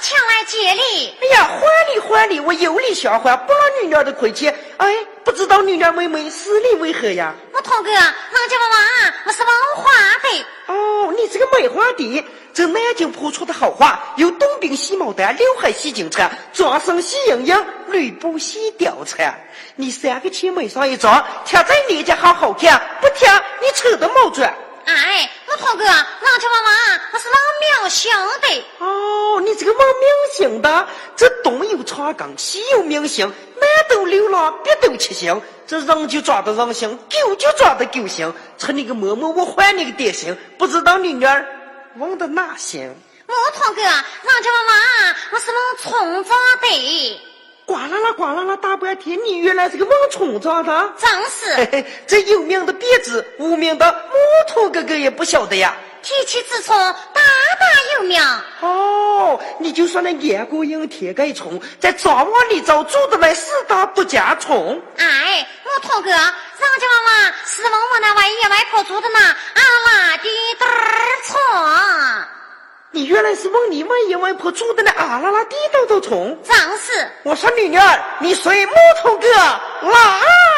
前来接礼。 哎呀，还礼，我有礼相还，不让女儿的亏欠。哎，不知道女儿妹妹实力为何呀？ 我堂哥，人家娃娃我是文化的。 哦，你这个梅花的，这南京铺出的好话，有东兵洗毛丹，刘海洗金蝉，庄生洗营营，吕布洗貂蝉。你3个钱没上一张，贴在你家好好看，不贴你扯得毛转。 哎，我堂哥，人家娃娃我是老明星的。 哦，你这个望明星的，这东有长岗，西有明星，南斗流浪，北斗七星，这人就抓得人心，狗就抓得狗心。趁你个嬷嬷，我还你个爹心，不知道你女儿忘得哪心？ 我堂哥，人家娃娃我是往冲着的。 呱啦啦，大白天，你原来是个往冲着的？ 真是。 嘿嘿，这有名的别致，无名的木头哥哥也不晓得呀。 提起之冲，大有名。 哦，你就说那严国英铁盖冲，在早往里找住的来四大不加冲。 哎，我堂哥，人家娃娃是往我那外爷外婆住的那阿拉的嘚冲。 你原来是往你外爷外婆住的那阿拉拉地道冲。 真是。 我说女儿，你随木头哥来。